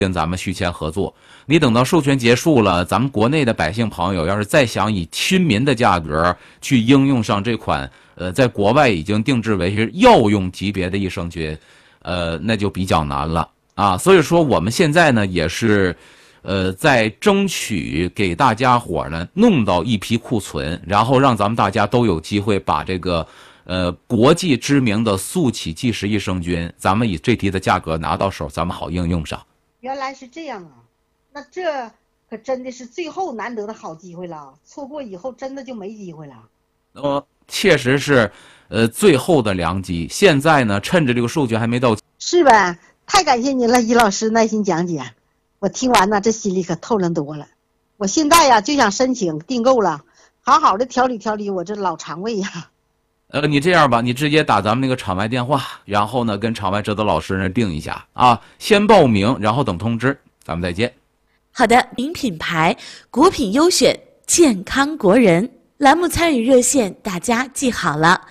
跟咱们续签合作。你等到授权结束了，咱们国内的百姓朋友要是再想以亲民的价格去应用上这款在国外已经定制为是药用级别的益生菌，那就比较难了啊。所以说我们现在呢也是在争取给大家伙呢弄到一批库存，然后让咱们大家都有机会把这个国际知名的速起即时益生菌，咱们以最低的价格拿到手，咱们好应用上。 原来是这样啊，那这可真的是最后难得的好机会了，错过以后真的就没机会了。 确实是最后的良机。现在呢，趁着这个授权还没到， 是呗？太感谢您了，于老师耐心讲解，我听完呢，这心里可透亮多了。我现在呀就想申请订购了，好好的调理调理我这老肠胃呀。 你这样吧，你直接打咱们那个场外电话，然后呢跟场外指导老师那定一下啊，先报名，然后等通知，咱们再见。 好的，名品牌，国品优选，健康国人栏目参与热线大家记好了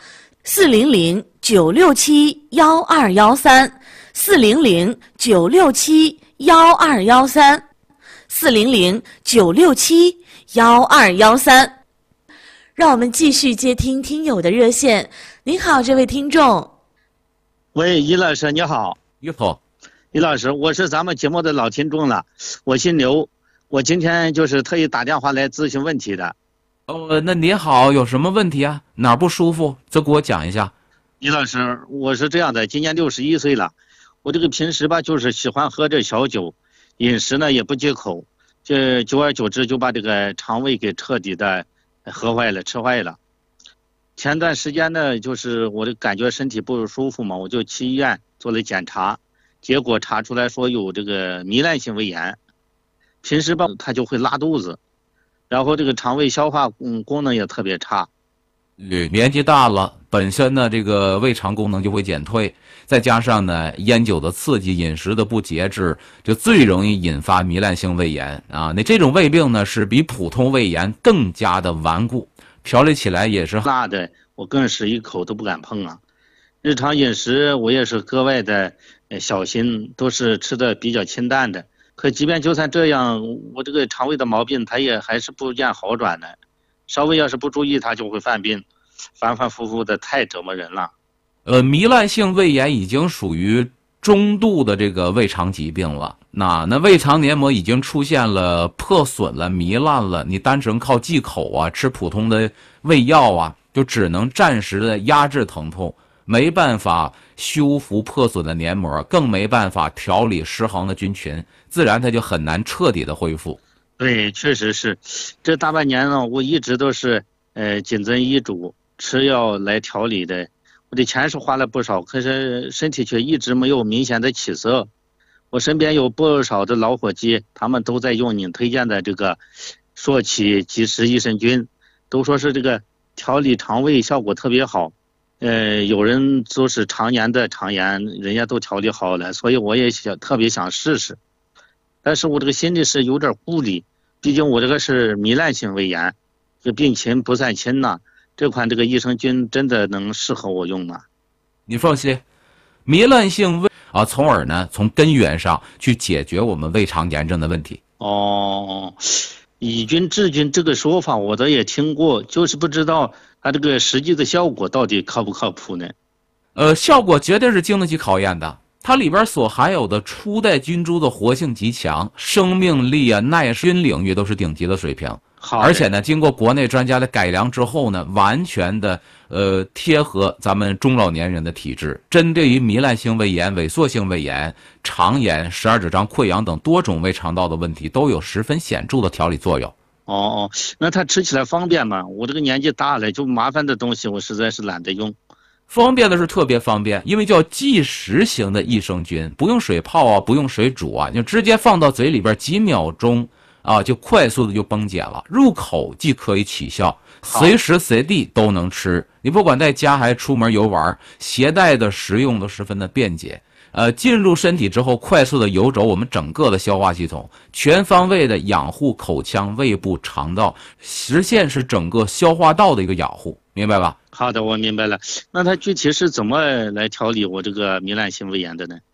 ，400-967-1213，400-967-1213，让我们继续接听听友的热线。您好，这位听众。 喂，于老师你好。 于总， 于老师，我是咱们节目的老听众了，我姓刘，我今天就是特意打电话来咨询问题的。 那您好，有什么问题啊？哪儿不舒服？就给我讲一下。 于老师，我是这样的，今年61岁了，我这个平时吧就是喜欢喝这小酒，饮食呢也不忌口，这久而久之就把这个肠胃给彻底的喝坏了，吃坏了。前段时间呢，就是我的感觉身体不舒服嘛，我就去医院做了检查，结果查出来说有这个糜烂性胃炎，平时吧它就会拉肚子，然后这个肠胃消化功能也特别差。 年纪大了，本身呢这个胃肠功能就会减退，再加上呢烟酒的刺激、饮食的不节制，就最容易引发糜烂性胃炎啊。那这种胃病呢是比普通胃炎更加的顽固，调理起来也是辣的，我更是一口都不敢碰啊。日常饮食我也是格外的小心，都是吃的比较清淡的。可即便就算这样，我这个肠胃的毛病它也还是不见好转的，稍微要是不注意它就会犯病，反反复复的，太折磨人了。 糜烂性胃炎已经属于中度的这个胃肠疾病了。那胃肠黏膜已经出现了破损了、糜烂了，你单纯靠忌口啊、吃普通的胃药啊，就只能暂时的压制疼痛，没办法修复破损的黏膜，更没办法调理失衡的菌群，自然它就很难彻底的恢复。 对，确实是，这大半年呢，我一直都是谨遵医嘱，吃药来调理的。我的钱是花了不少，可是身体却一直没有明显的起色。我身边有不少的老伙计，他们都在用您推荐的这个硕起即时益生菌，都说是这个调理肠胃效果特别好。有人都是常年的肠炎，人家都调理好了，所以我也特别想试试。但是我这个心里是有点顾虑，毕竟我这个是糜烂性胃炎，这病情不算轻呐。这款这个益生菌真的能适合我用吗？ 你放心，糜烂性胃从而呢从根源上去解决我们胃肠炎症的问题。 以菌治菌这个说法我倒也听过，就是不知道它这个实际的效果到底靠不靠谱呢？ 效果绝对是经得起考验的。它里边所含有的初代菌株的活性极强，生命力啊、耐菌领域都是顶级的水平。而且呢，经过国内专家的改良之后呢，完全的贴合咱们中老年人的体质，针对于糜烂性胃炎、萎缩性胃炎、肠炎、十二指肠溃疡等多种胃肠道的问题，都有十分显著的调理作用。 那它吃起来方便吗？我这个年纪大了，就麻烦的东西我实在是懒得用。 方便的是特别方便，因为叫即食型的益生菌，不用水泡啊，不用水煮啊，就直接放到嘴里边几秒钟啊，就快速的就崩解了，入口即可以起效，随时随地都能吃。你不管在家还是出门游玩，携带的食用都十分的便捷。进入身体之后，快速的游走我们整个的消化系统，全方位的养护口腔、胃部、肠道，实现是整个消化道的一个养护，明白吧？ 好的，我明白了。那它具体是怎么来调理我这个糜烂性胃炎的呢？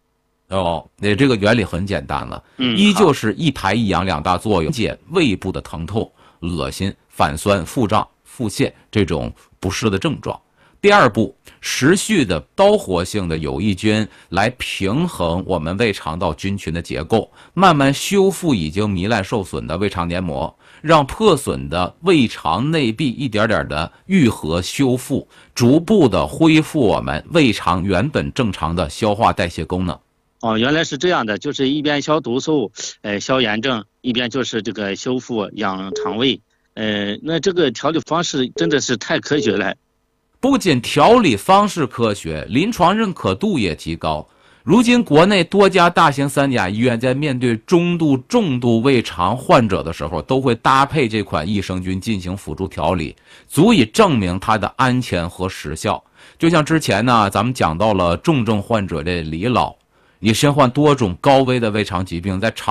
这个原理很简单了，依旧是一排一阳两大作用，解胃部的疼痛、恶心、反酸、腹胀、腹泻这种不适的症状。第二步，持续的刀活性的有益菌来平衡我们胃肠道菌群的结构，慢慢修复已经糜烂受损的胃肠黏膜，让破损的胃肠内壁一点点的愈合修复，逐步的恢复我们胃肠原本正常的消化代谢功能。 原来是这样的，就是一边消毒素，消炎症，一边就是这个修复养肠胃。那这个调理方式真的是太科学了。 不仅调理方式科学，临床认可度也极高。如今国内多家大型3甲医院在面对中度、重度胃肠患者的时候，都会搭配这款益生菌进行辅助调理，足以证明它的安全和时效。就像之前呢，咱们讲到了重症患者的李老，你身患多种高危的胃肠疾病，在